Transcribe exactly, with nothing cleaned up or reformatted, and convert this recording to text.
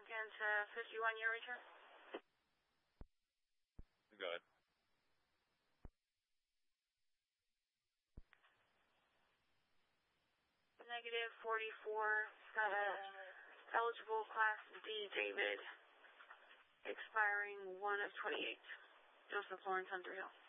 Again to fifty-one year return. Go ahead. Negative forty-four, got a eligible Class D David, expiring one of twenty-eight. Joseph Lawrence, Hunter Hill.